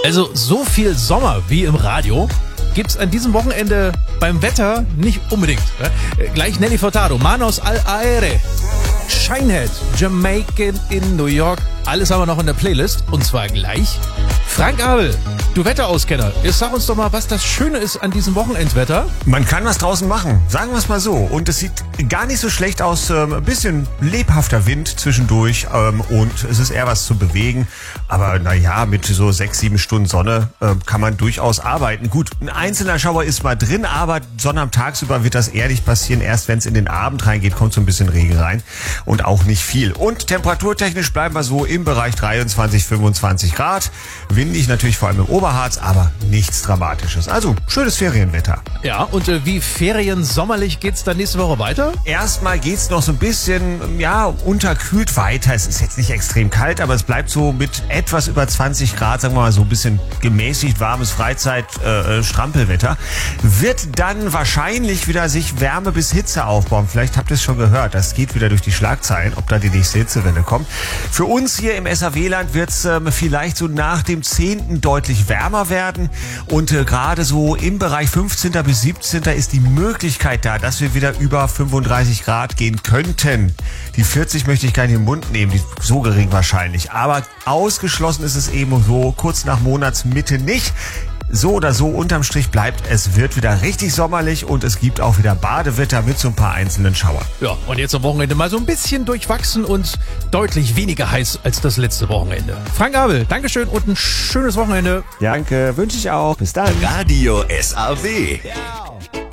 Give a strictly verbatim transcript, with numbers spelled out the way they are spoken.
Also so viel Sommer wie im Radio gibt's an diesem Wochenende beim Wetter nicht unbedingt. Ne? Gleich Nelly Furtado, Manos al Aire, Shinehead, Jamaican in New York. Alles haben wir noch in der Playlist. Und zwar gleich Frank Abel, du Wetterauskenner. Jetzt sag uns doch mal, was das Schöne ist an diesem Wochenendwetter. Man kann was draußen machen, sagen wir es mal so. Und es sieht gar nicht so schlecht aus. Ähm, ein bisschen lebhafter Wind zwischendurch ähm, und es ist eher was zu bewegen. Aber naja, mit so sechs, sieben Stunden Sonne ähm, kann man durchaus arbeiten. Gut, ein einzelner Schauer ist mal drin, aber Sonne am Tagsüber wird das eher nicht passieren. Erst wenn es in den Abend reingeht, kommt so ein bisschen Regen rein und auch nicht viel. Und temperaturtechnisch bleiben wir so im Bereich dreiundzwanzig, fünfundzwanzig Grad. Windig natürlich vor allem im Oberharz, aber nichts Dramatisches. Also schönes Ferienwetter. Ja, und äh, wie feriensommerlich geht's dann nächste Woche weiter? Erstmal geht's noch so ein bisschen, ja, unterkühlt weiter. Es ist jetzt nicht extrem kalt, aber es bleibt so mit etwas über zwanzig Grad, sagen wir mal so ein bisschen gemäßigt warmes Freizeit-Strampelwetter. Äh, Wird dann wahrscheinlich wieder sich Wärme bis Hitze aufbauen. Vielleicht habt ihr es schon gehört, das geht wieder durch die Schlagzeilen, ob da die nächste Hitzewelle kommt. Für uns hier im S A W-Land wird's ähm, vielleicht so nach dem zehnten deutlich wärmer werden. Und äh, gerade so im Bereich fünfzehnten bis siebzehnten ist die Möglichkeit da, dass wir wieder über fünfunddreißig Grad gehen könnten. Die vierzig möchte ich gar nicht im Mund nehmen, die so gering wahrscheinlich. Aber ausgeschlossen ist es eben so kurz nach Monatsmitte nicht. So oder so unterm Strich bleibt, es wird wieder richtig sommerlich und es gibt auch wieder Badewetter mit so ein paar einzelnen Schauern. Ja, und jetzt am Wochenende mal so ein bisschen durchwachsen und deutlich weniger heiß als das letzte Wochenende. Frank Abel, Dankeschön und ein schönes Wochenende. Danke, wünsche ich auch. Bis dann. Radio S A W. Ja.